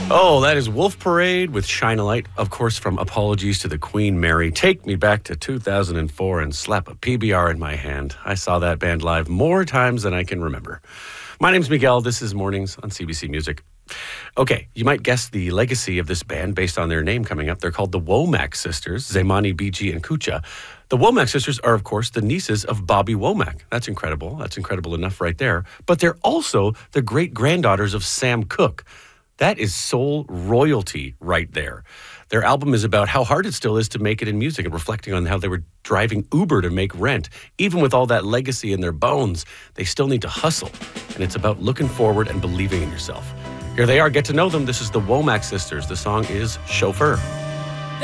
Oh, that is Wolf Parade with Shine a Light, of course, from Apologies to the Queen Mary. Take me back to 2004 and slap a PBR in my hand. I saw that band live more times than I can remember. My name's Miguel. This is Mornings on CBC Music. Okay, you might guess the legacy of this band based on their name coming up. They're called the Womack Sisters, Zemani, BG, and Kucha. The Womack Sisters are, of course, the nieces of Bobby Womack. That's incredible. That's incredible enough right there. But they're also the great-granddaughters of Sam Cooke. That is soul royalty right there. Their album is about how hard it still is to make it in music and reflecting on how they were driving Uber to make rent. Even with all that legacy in their bones, they still need to hustle. And it's about looking forward and believing in yourself. Here they are. Get to know them. This is the Womack Sisters. The song is Chauffeur.